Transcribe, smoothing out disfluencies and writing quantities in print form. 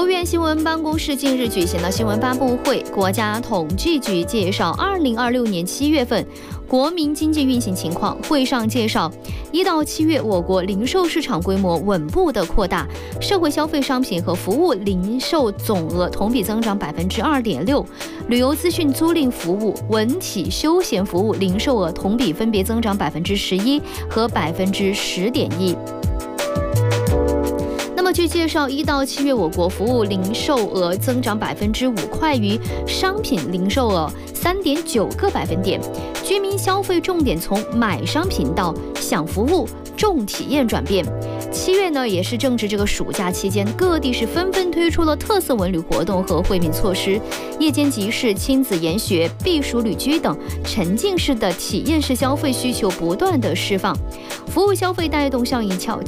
务院新闻办公室近日举行了新闻发布会，国家统计局介绍2026年7月份国民经济运行情况。会上介绍，1到7月我国零售市场规模稳步的扩大，社会消费商品和服务零售总额同比增长2.6%，旅游资讯租赁服务、文体休闲服务零售额同比分别增长11%和10.1%。那么据介绍，1到7月我国服务零售额增长5%，快于商品零售额3.9个百分点。居民消费重点从买商品到享服务、重体验转变。7月呢，也是正值这个暑假期间，各地是纷纷推出了特色文旅活动和惠民措施，夜间集市、亲子研学、避暑旅居等沉浸式的体验式消费需求不断的释放，服务消费带动效应